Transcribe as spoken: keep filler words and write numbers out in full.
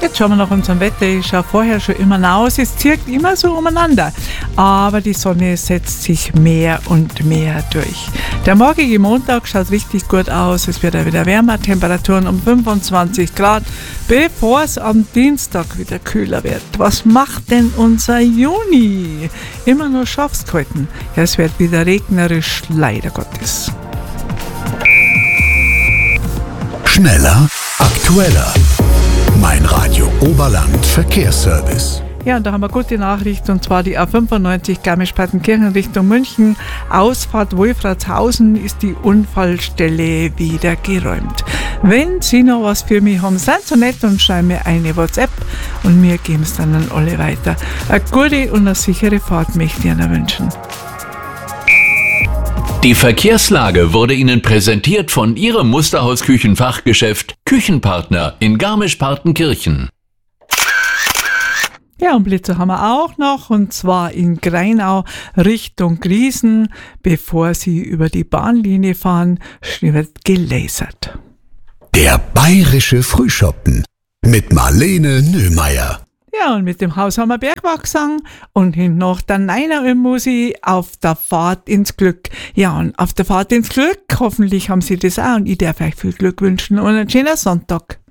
Jetzt schauen wir nach unserem Wetter. Ich schaue vorher schon immer aus. Es zirkt immer so umeinander. Aber die Sonne setzt sich mehr und mehr durch. Der morgige Montag schaut richtig gut aus. Es wird auch wieder wärmer. Temperaturen um fünfundzwanzig Grad, bevor es am Dienstag wieder kühler wird. Was macht denn unser Juni? Immer nur Schafskalten. Ja, es wird wieder regnerisch, leider Gottes. Schneller, aktueller. Mein Radio Oberland Verkehrsservice. Ja, und da haben wir gute Nachricht, und zwar die A fünfundneunzig Garmisch-Partenkirchen Richtung München. Ausfahrt Wolfratshausen ist die Unfallstelle wieder geräumt. Wenn Sie noch was für mich haben, seid so nett und schreiben mir eine WhatsApp und wir geben es dann an alle weiter. Eine gute und eine sichere Fahrt möchte ich Ihnen wünschen. Die Verkehrslage wurde Ihnen präsentiert von Ihrem Musterhaus-Küchenfachgeschäft Küchenpartner in Garmisch-Partenkirchen. Ja, und Blitzer haben wir auch noch, und zwar in Greinau Richtung Griesen. Bevor Sie über die Bahnlinie fahren, wird gelasert. Der bayerische Frühschoppen mit Marlene Nöhmeier. Ja, und mit dem Haus haben wir Bergwachsang und hinten noch der Neiner im Musi auf der Fahrt ins Glück. Ja, und auf der Fahrt ins Glück, hoffentlich haben Sie das auch, und ich darf euch viel Glück wünschen und einen schönen Sonntag.